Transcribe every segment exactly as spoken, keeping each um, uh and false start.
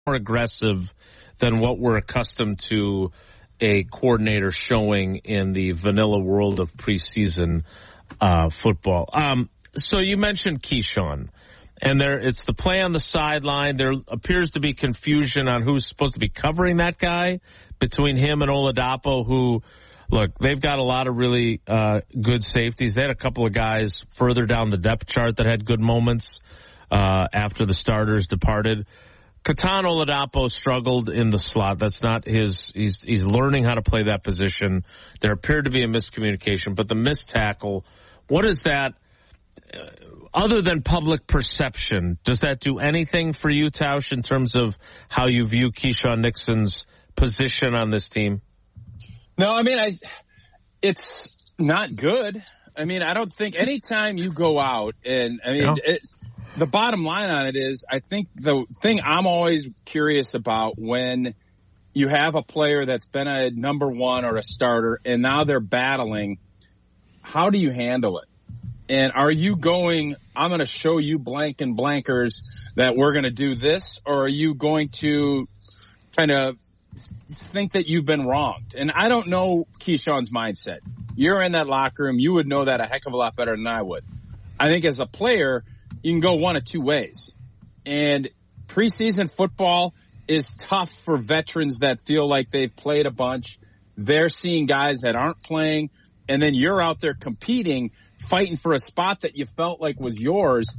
more aggressive than what we're accustomed to a coordinator showing in the vanilla world of preseason uh, football. Um, so you mentioned Keyshawn, and there it's the play on the sideline. There appears to be confusion on who's supposed to be covering that guy between him and Oladapo, who, look, they've got a lot of really uh, good safeties. They had a couple of guys further down the depth chart that had good moments uh, after the starters departed. Katan Oladapo struggled in the slot. That's not his. He's he's learning how to play that position. There appeared to be a miscommunication, but the missed tackle, what is that? Uh, other than public perception, does that do anything for you, Tausch, in terms of how you view Keyshawn Nixon's position on this team? No, I mean, I. It's not good. I mean, I don't think anytime you go out and I mean. Yeah. It, The bottom line on it is, I think the thing I'm always curious about when you have a player that's been a number one or a starter and now they're battling, how do you handle it? And are you going, I'm going to show you blank and blankers that we're going to do this, or are you going to kind of think that you've been wronged? And I don't know Keyshawn's mindset. You're in that locker room. You would know that a heck of a lot better than I would. I think as a player, you can go one of two ways. And preseason football is tough for veterans that feel like they've played a bunch. They're seeing guys that aren't playing, and then you're out there competing, fighting for a spot that you felt like was yours.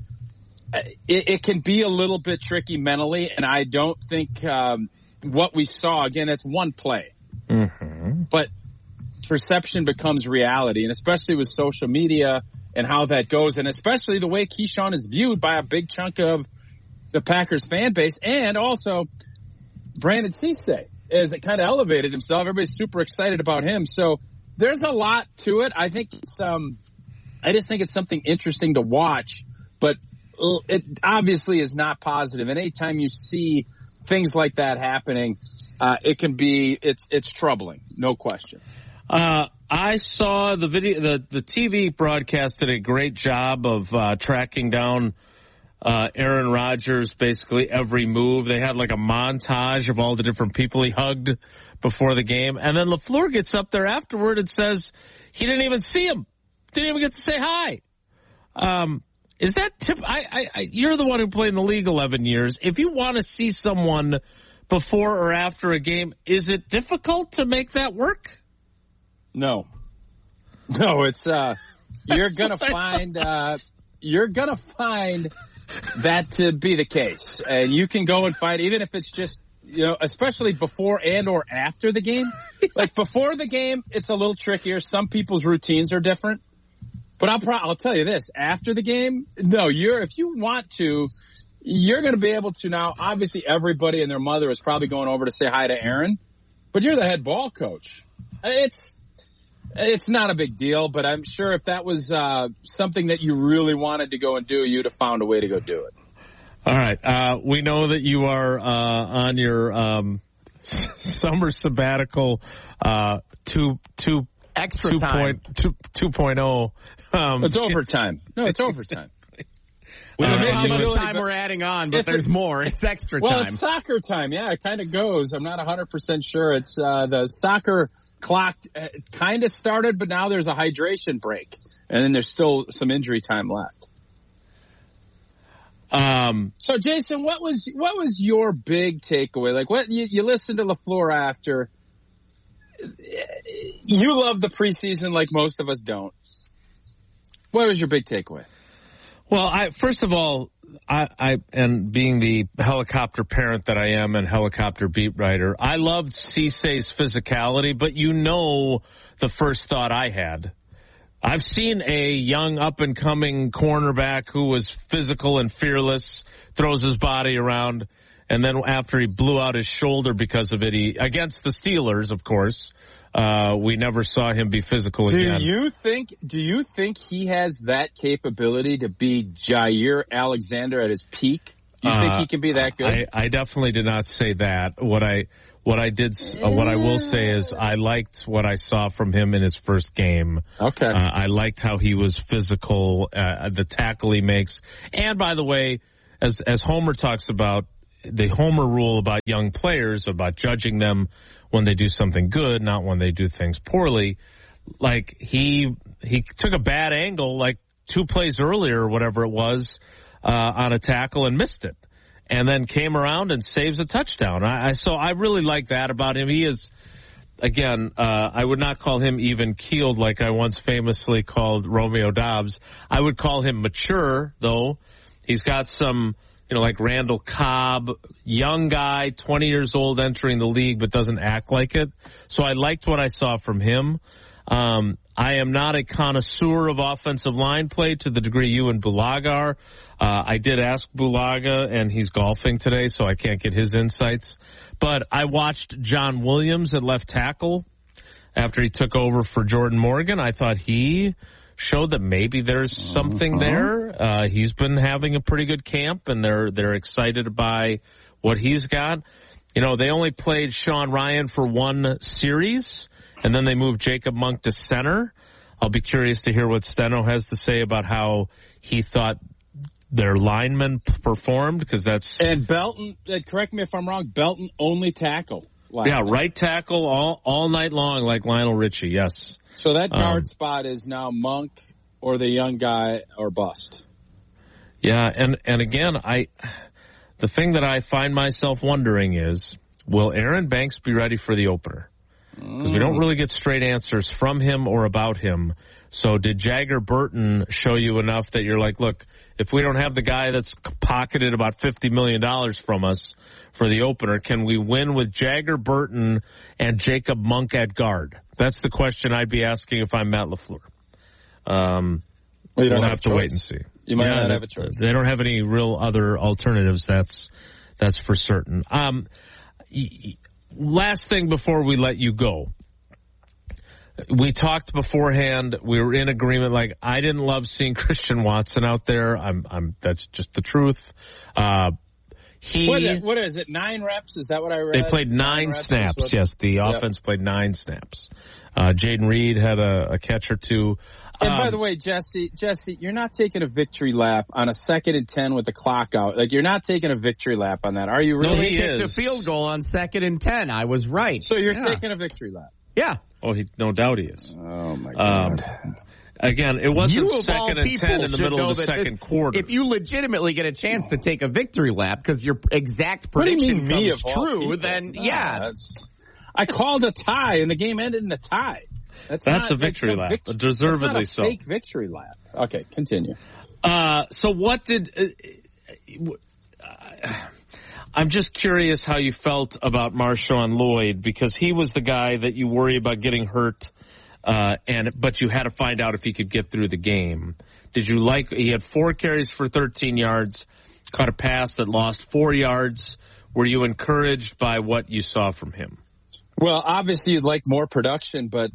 It, it can be a little bit tricky mentally, and I don't think um, what we saw, again, it's one play. Mm-hmm. But perception becomes reality, and especially with social media and how that goes, and especially the way Keyshawn is viewed by a big chunk of the Packers fan base, and also Brandon Cisse, as it kind of elevated himself. Everybody's super excited about him. So there's a lot to it. I think it's, um, I just think it's something interesting to watch, but it obviously is not positive. And anytime you see things like that happening, uh, it can be, it's, it's troubling. No question. Uh, I saw the video, the, the T V broadcast did a great job of uh, tracking down uh, Aaron Rodgers, basically every move. They had like a montage of all the different people he hugged before the game. And then LaFleur gets up there afterward and says he didn't even see him. Didn't even get to say hi. Um, is that tip? I, I, I, you're the one who played in the league eleven years. If you want to see someone before or after a game, is it difficult to make that work? No, no, it's, uh, you're going to find, uh, you're going to find that to be the case. And you can go and find, even if it's just, you know, especially before and or after the game. Like before the game, it's a little trickier. Some people's routines are different. But I'll pro- I'll tell you this, after the game, no, you're, if you want to, you're going to be able to now, obviously everybody and their mother is probably going over to say hi to Aaron, but you're the head ball coach. It's, It's not a big deal, but I'm sure if that was uh, something that you really wanted to go and do, you'd have found a way to go do it. All right. Uh, we know that you are uh, on your um, summer sabbatical uh, two, two, extra two time. Point, two, two point oh. Um, it's overtime. No, it's overtime. We don't Uh, know how much really, time but we're adding on, but if there's it- more. It's extra Well, time. it's soccer time. Yeah, it kind of goes. I'm not one hundred percent sure. It's uh, the soccer clock uh, kind of started, but now there's a hydration break, and then there's still some injury time left. Um. So, Jason, what was what was your big takeaway? Like, what you, you listened to LaFleur after. You love the preseason like most of us don't. What was your big takeaway? Well, I first of all, I, I and being the helicopter parent that I am and helicopter beat writer, I loved Cisse's physicality, but you know the first thought I had. I've seen a young up-and-coming cornerback who was physical and fearless, throws his body around, and then after he blew out his shoulder because of it, he, against the Steelers, of course, uh, we never saw him be physical do again. Do you think, do you think he has that capability to be Jair Alexander at his peak? Do you uh, think he can be that good? I, I definitely did not say that. What I, what I did, uh, what I will say is I liked what I saw from him in his first game. Okay. Uh, I liked how he was physical, uh, the tackle he makes. And by the way, as, as Homer talks about, the Homer rule about young players, about judging them when they do something good, not when they do things poorly. Like he he took a bad angle, like two plays earlier or whatever it was, uh, on a tackle and missed it, and then came around and saves a touchdown. I, I so I really like that about him. He is, again, uh, I would not call him even keeled like I once famously called Romeo Dobbs. I would call him mature, though. He's got some, you know, like Randall Cobb, young guy, twenty years old, entering the league, but doesn't act like it. So I liked what I saw from him. Um, I am not a connoisseur of offensive line play to the degree you and Bulaga are. Uh, I did ask Bulaga, and he's golfing today, so I can't get his insights. But I watched John Williams at left tackle after he took over for Jordan Morgan. I thought he showed that maybe there's something uh-huh. there. Uh, he's been having a pretty good camp, and they're they're excited by what he's got. You know, they only played Sean Ryan for one series, and then they moved Jacob Monk to center. I'll be curious to hear what Steno has to say about how he thought their linemen performed, because that's... And Belton, uh, correct me if I'm wrong, Belton only tackle. Yeah, night. right tackle all, all night long like Lionel Richie, yes. So that guard um, spot is now Monk or the young guy or bust. Yeah, and, and again, I the thing that I find myself wondering is, will Aaron Banks be ready for the opener? Because we don't really get straight answers from him or about him. So did Jagger Burton show you enough that you're like, look, if we don't have the guy that's pocketed about fifty million dollars from us for the opener, can we win with Jagger Burton and Jacob Monk at guard? That's the question I'd be asking if I'm Matt LaFleur. Um, well, you don't we'll have, have to choice. wait and see. You might yeah, not they, have a choice. They don't have any real other alternatives. That's that's for certain. Um, last thing before we let you go. We talked beforehand. We were in agreement. Like, I didn't love seeing Christian Watson out there. I'm, I'm, that's just the truth. Uh, he, what, what is it? Nine reps? Is that what I read? They played nine, nine snaps. Yes. The yep. offense played nine snaps. Uh, Jaden Reed had a, a catch or two. And um, by the way, Jesse, Jesse, you're not taking a victory lap on a second and ten with the clock out. Like, you're not taking a victory lap on that. Are you really? No, he kicked a field goal on second and ten. I was right. So you're yeah. taking a victory lap. Yeah. Oh, he, no doubt he is. Oh, my God. Um, again, it wasn't second and ten in the middle of the second this, quarter. If you legitimately get a chance to take a victory lap because your exact prediction comes true, then, no, yeah. That's, I called a tie, and the game ended in a tie. That's, that's not, a victory lap, vict- deservedly that's not a so. Fake victory lap. Okay, continue. Uh, so what did... Uh, uh, I'm just curious how you felt about Marshawn Lloyd, because he was the guy that you worry about getting hurt, uh, and but you had to find out if he could get through the game. Did you like? He had four carries for thirteen yards, caught a pass that lost four yards. Were you encouraged by what you saw from him? Well, obviously you'd like more production, but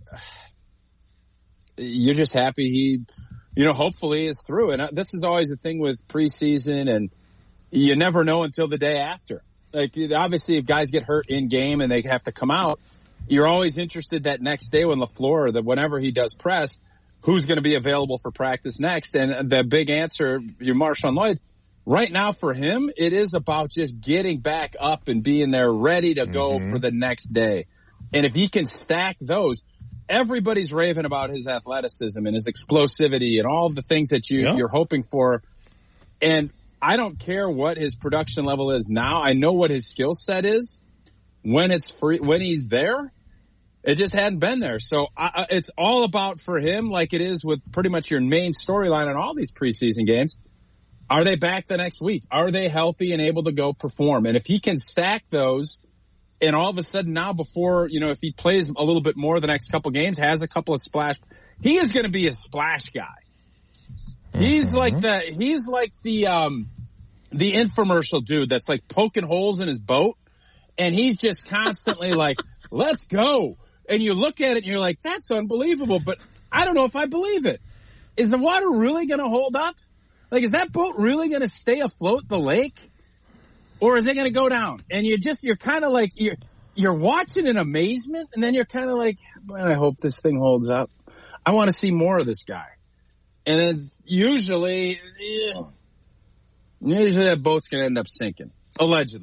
you're just happy he, you know, hopefully is through. And this is always the thing with preseason, and you never know until the day after. Like, obviously, if guys get hurt in game and they have to come out, you're always interested that next day when LaFleur, that whenever he does press, who's going to be available for practice next. And the big answer, your Marshawn Lloyd, right now for him, it is about just getting back up and being there ready to go mm-hmm. for the next day. And if he can stack those, everybody's raving about his athleticism and his explosivity and all the things that you, yeah. you're hoping for. And I don't care what his production level is now. I know what his skill set is when it's free, when he's there. It just hadn't been there. So I, it's all about for him, like it is with pretty much your main storyline in all these preseason games. Are they back the next week? Are they healthy and able to go perform? And if he can stack those, and all of a sudden now before, you know, if he plays a little bit more the next couple games, has a couple of splash, he is going to be a splash guy. He's mm-hmm. like the, he's like the, um, the infomercial dude that's like poking holes in his boat. And he's just constantly like, let's go. And you look at it and you're like, that's unbelievable. But I don't know if I believe it. Is the water really going to hold up? Like, is that boat really going to stay afloat the lake? Or is it going to go down? And you're just, you're kind of like, you're, you're watching in amazement. And then you're kind of like, man, I hope this thing holds up. I want to see more of this guy. And then usually, yeah, usually that boat's going to end up sinking. Allegedly.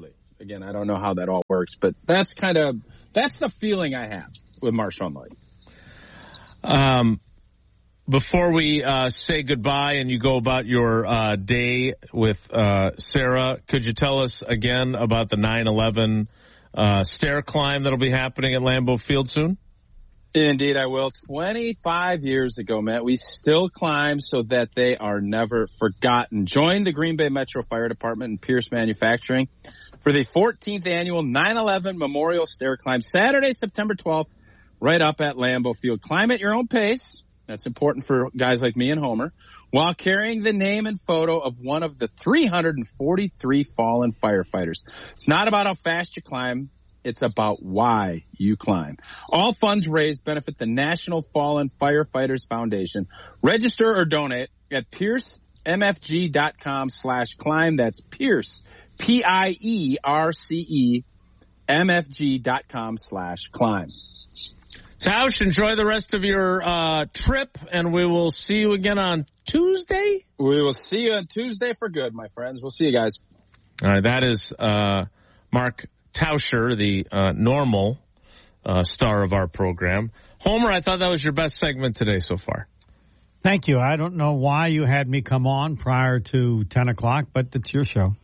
Again, I don't know how that all works, but that's kind of that's the feeling I have with Marshawn Lloyd. Um, before we uh, say goodbye and you go about your uh, day with uh, Sarah, could you tell us again about the nine eleven uh, stair climb that'll be happening at Lambeau Field soon? Indeed, I will. twenty-five years ago, Matt, we still climb so that they are never forgotten. Join the Green Bay Metro Fire Department and Pierce Manufacturing for the fourteenth annual nine eleven Memorial Stair Climb, Saturday, September twelfth, right up at Lambeau Field. Climb at your own pace. That's important for guys like me and Homer, while carrying the name and photo of one of the three hundred forty-three fallen firefighters. It's not about how fast you climb. It's about why you climb. All funds raised benefit the National Fallen Firefighters Foundation. Register or donate at piercemfg.com slash climb. That's Pierce, P I E R C E, mfg.com slash climb. Tausch, enjoy the rest of your uh, trip, and we will see you again on Tuesday. We will see you on Tuesday for good, my friends. We'll see you guys. All right, that is uh, Mark Tauscher, the uh, normal uh, star of our program. Homer, I thought that was your best segment today so far. Thank you. I don't know why you had me come on prior to ten o'clock, but it's your show.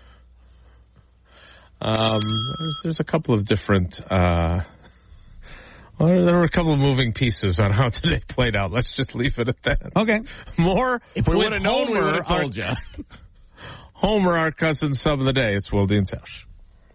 Um, there's, there's a couple of different... Uh, well, there were a couple of moving pieces on how today played out. Let's just leave it at that. Okay. More. If we would have known, we would have our, told you. Homer, our cousin sub of the day. It's Wilde and Tausch.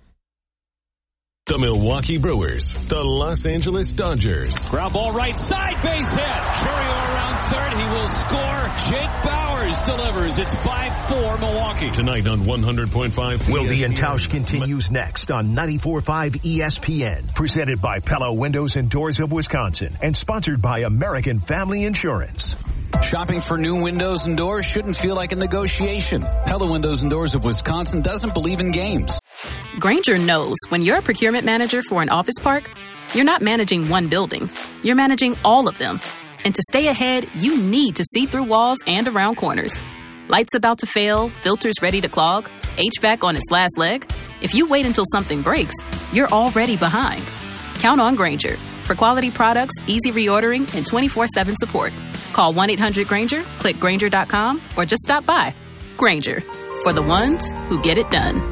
The Milwaukee Brewers, the Los Angeles Dodgers. Ground ball right side, base hit. Chourio around third, he will score. Jake Bowers delivers. It's five four Milwaukee. Tonight on one hundred point five Wilde and Tausch continues next on ninety-four point five E S P N. Presented by Pella Windows and Doors of Wisconsin and sponsored by American Family Insurance. Shopping for new windows and doors shouldn't feel like a negotiation. Pella Windows and Doors of Wisconsin doesn't believe in games. Grainger knows when you're a procurement manager for an office park, you're not managing one building. You're managing all of them. And to stay ahead, you need to see through walls and around corners. Lights about to fail, filters ready to clog, H V A C on its last leg. If you wait until something breaks, you're already behind. Count on Grainger for quality products, easy reordering, and twenty-four seven support. Call one eight hundred Grainger, click Grainger dot com, or just stop by. Grainger, for the ones who get it done.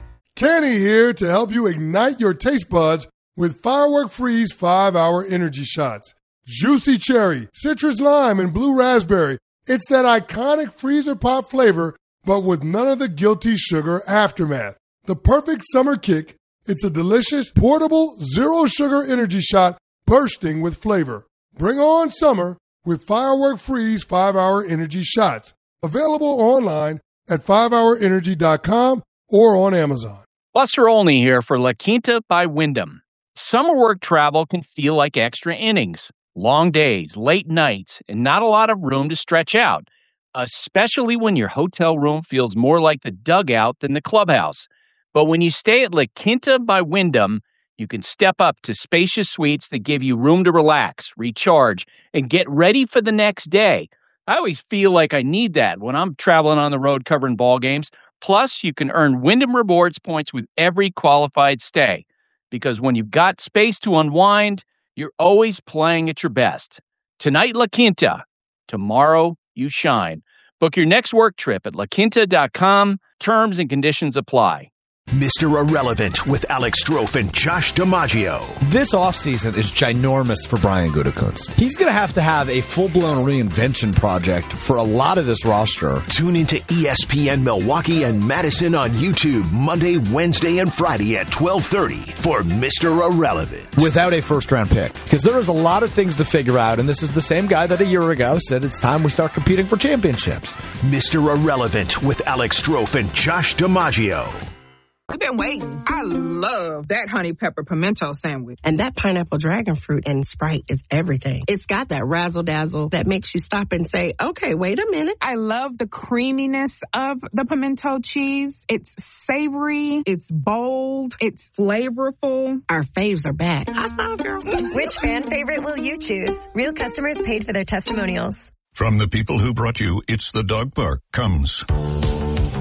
Kenny here to help you ignite your taste buds with Firework Freeze five hour Energy Shots. Juicy cherry, citrus lime, and blue raspberry. It's that iconic freezer pop flavor, but with none of the guilty sugar aftermath. The perfect summer kick. It's a delicious, portable, zero-sugar energy shot bursting with flavor. Bring on summer with Firework Freeze five hour Energy Shots. Available online at five hour energy dot com or on Amazon. Buster Olney here for La Quinta by Wyndham. Summer work travel can feel like extra innings. Long days, late nights, and not a lot of room to stretch out, especially when your hotel room feels more like the dugout than the clubhouse. But when you stay at La Quinta by Wyndham, you can step up to spacious suites that give you room to relax, recharge, and get ready for the next day. I always feel like I need that when I'm traveling on the road covering ball games. Plus, you can earn Wyndham Rewards points with every qualified stay. Because when you've got space to unwind, you're always playing at your best. Tonight, La Quinta. Tomorrow, you shine. Book your next work trip at la quinta dot com. Terms and conditions apply. Mister Irrelevant with Alex Strofe and Josh DiMaggio. This offseason is ginormous for Brian Gutekunst. He's going to have to have a full-blown reinvention project for a lot of this roster. Tune into E S P N Milwaukee and Madison on YouTube Monday, Wednesday, and Friday at twelve thirty for Mister Irrelevant. Without a first-round pick. Because there is a lot of things to figure out, and this is the same guy that a year ago said it's time we start competing for championships. Mister Irrelevant with Alex Strofe and Josh DiMaggio. I've been waiting. I love that honey pepper pimento sandwich. And that pineapple dragon fruit and Sprite is everything. It's got that razzle dazzle that makes you stop and say, okay, wait a minute. I love the creaminess of the pimento cheese. It's savory. It's bold. It's flavorful. Our faves are back. I saw, girl. Which fan favorite will you choose? Real customers paid for their testimonials. From the people who brought you It's the Dog Park comes...